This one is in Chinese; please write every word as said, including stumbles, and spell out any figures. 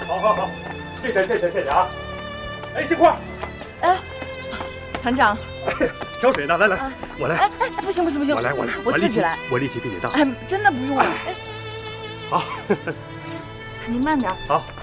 好好好，谢谢谢谢谢谢啊！哎，杏花， 哎，团长， 挑水呢，来来， 啊、 我来。 哎哎，不行不行不行， 我来我来， 我自己来， 我力气比你大。 哎，真的不用了。哎， 好， 您慢点。 好。